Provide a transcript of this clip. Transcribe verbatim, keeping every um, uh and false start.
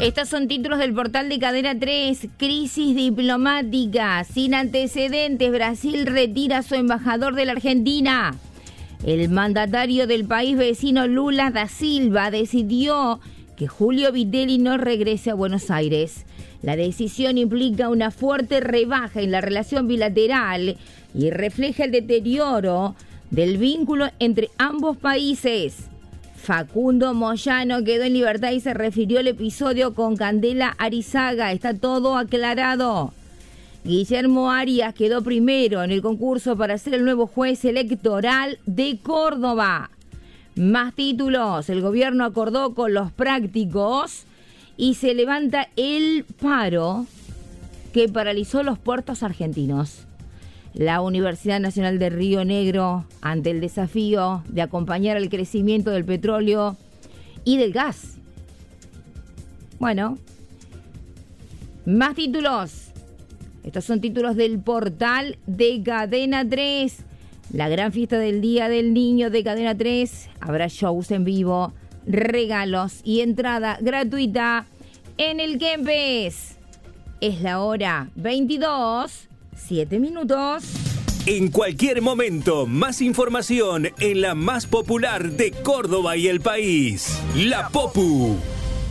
Estos son títulos del portal de Cadena tres. Crisis diplomática. Sin antecedentes, Brasil retira a su embajador de la Argentina. El mandatario del país vecino, Lula da Silva, decidió que Julio Vitelli no regrese a Buenos Aires. La decisión implica una fuerte rebaja en la relación bilateral y refleja el deterioro del vínculo entre ambos países. Facundo Moyano quedó en libertad y se refirió al episodio con Candela Arizaga. Está todo aclarado. Guillermo Arias quedó primero en el concurso para ser el nuevo juez electoral de Córdoba. Más títulos. El gobierno acordó con los prácticos y se levanta el paro que paralizó los puertos argentinos. La Universidad Nacional de Río Negro, ante el desafío de acompañar el crecimiento del petróleo y del gas. Bueno, más títulos. Estos son títulos del portal de Cadena tres. La gran fiesta del Día del Niño de Cadena tres. Habrá shows en vivo, regalos y entrada gratuita en el Kempes. Es la hora veintidós. Siete minutos. En cualquier momento, más información en la más popular de Córdoba y el país, La Popu.